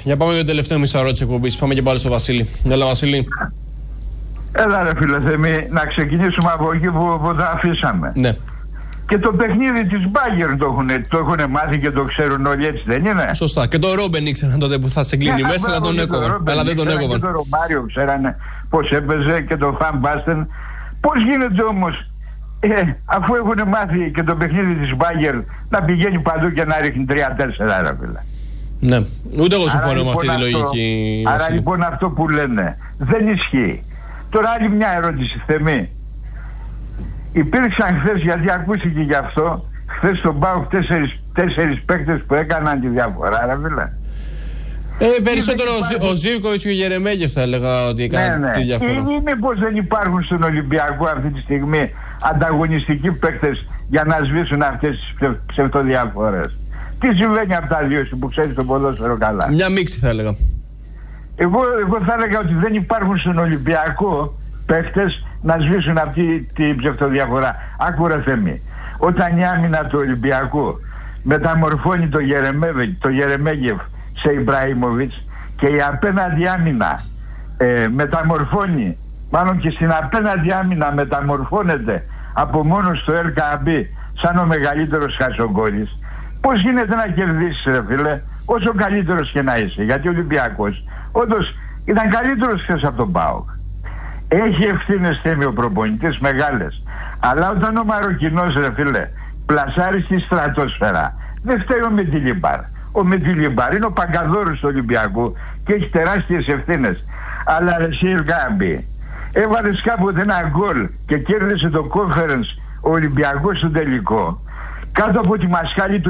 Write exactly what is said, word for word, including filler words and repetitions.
Για πάμε για το τελευταίο μισάωρο της εκπομπής. Πάμε και πάλι στο Βασίλη. Έλα, Βασίλη. Έλα ρε φίλε Θεμή, να ξεκινήσουμε από εκεί που, που τα αφήσαμε. Ναι. Και το παιχνίδι της Bayern το έχουν, το έχουν μάθει και το ξέρουν όλοι, έτσι δεν είναι? Σωστά. Και τον Ρόμπεν ήξεραν τότε που θα σε κλείνει μέσα, αλλά τον έκοβαν. Αλλά δεν τον έκοβαν. Και τον Ρωμάριο ξέρανε πώς έπαιζε και τον Φαν Μπάστεν. Πώς γίνεται όμως, ε, αφού έχουν μάθει και το παιχνίδι της Bayern, να πηγαίνει παντού και να ρίχνει τρία τέσσερα ρε φίλε? Ναι, ούτε εγώ συμφωνώ με αυτή τη λογική. Άρα Βασίλη. Λοιπόν αυτό που λένε δεν ισχύει. Τώρα άλλη μια ερώτηση, Θεμή. Υπήρξαν χθες, γιατί ακούστηκε γι' αυτό, χθες στον ΠΑΟΚ τέσσερις, τέσσερις παίκτες που έκαναν τη διαφορά, ρε φίλε. Ε, περισσότερο ο, ο Ζίβκοβιτς και ο Γερεμέγεφ θα έλεγα ότι έκαναν, ναι, ναι, τη διαφορά. Ή μήπως δεν υπάρχουν στον Ολυμπιακό αυτή τη στιγμή ανταγωνιστικοί παίκτες για να σβήσουν αυτές τις ψευτοδιαφορές? Τι συμβαίνει από τα δύο που ξέρεις το ποδόσφαιρο καλά? Μια μίξη θα έλεγα. Εγώ, εγώ θα έλεγα ότι δεν υπάρχουν στον Ολυμπιακό παίχτες να σβήσουν αυτή την ψευτοδιαφορά. Άκου ρε Θεμή, όταν η άμυνα του Ολυμπιακού μεταμορφώνει το, το Γερεμέγεφ σε Ιμπραήμοβιτς και η απέναντι άμυνα ε, μεταμορφώνει, μάλλον και στην απέναντι άμυνα μεταμορφώνεται από μόνο στο Ελκαμπή σαν ο μεγαλύτερος χασογκόλης, πώς γίνεται να κερδίσεις ρε φίλε, όσο καλύτερος και να είσαι? Γιατί ο Ολυμπιακός όντως ήταν καλύτερος χθες από τον ΠΑΟΚ. Έχει ευθύνες, Θέμη, ο προπονητής μεγάλες. Αλλά όταν ο Μαροκινός ρε φίλε πλασάρει στη στρατόσφαιρα, δεν φταίει ο Μεντιλιμπάρ. Ο Μεντιλιμπάρ είναι ο παγκαδόρος του Ολυμπιακού και έχει τεράστιες ευθύνες. Αλλά ρε Σιρκάμπη, έβαλες κάποτε ένα γκολ και κέρδισε το conference ο Ολυμπιακός στο τελικό κάτω από τη μασχάλη του